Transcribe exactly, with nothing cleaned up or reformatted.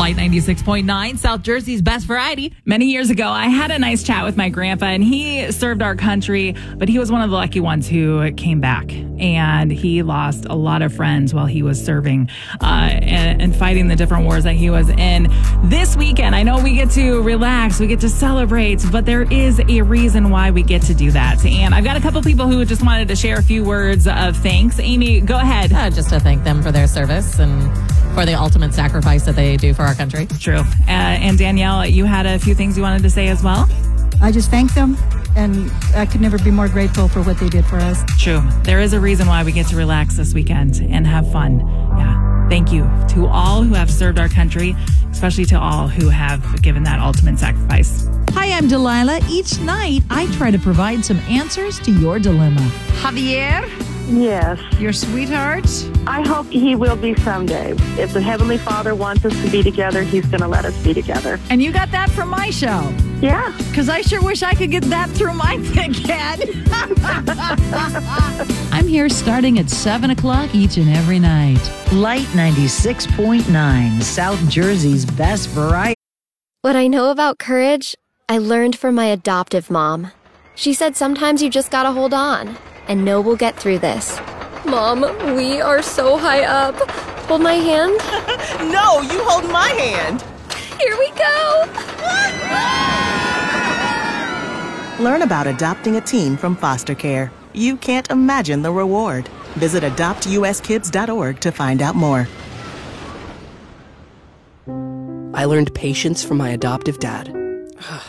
Light ninety-six point nine, South Jersey's best variety. Many years ago, I had a nice chat with my grandpa, and he served our country, but he was one of the lucky ones who came back. And he lost a lot of friends while he was serving uh, and, and fighting the different wars that he was in. This weekend, I know we get to relax, we get to celebrate, but there is a reason why we get to do that. And I've got a couple people who just wanted to share a few words of thanks. Amy, go ahead. Uh, just to thank them for their service and for the ultimate sacrifice that they do for our country. True. Uh, and Danielle, you had a few things you wanted to say as well? I just thank them, and I could never be more grateful for what they did for us. True. There is a reason why we get to relax this weekend and have fun. Yeah. Thank you to all who have served our country, especially to all who have given that ultimate sacrifice. Hi, I'm Delilah. Each night, I try to provide some answers to your dilemma. Javier, Yes. your sweetheart. I hope he will be someday. If the Heavenly Father wants us to be together, he's going to let us be together. And you got that from my show. Yeah. Because I sure wish I could get that through my thick head. I'm here starting at seven o'clock each and every night. Light ninety-six point nine, South Jersey's best variety. What I know about courage, I learned from my adoptive mom. She said sometimes you just gotta hold on and know we'll get through this. Mom, we are so high up. Hold my hand. No, you hold my hand. Here we go. Learn about adopting a teen from foster care. You can't imagine the reward. Visit adopt u s kids dot org to find out more. I learned patience from my adoptive dad.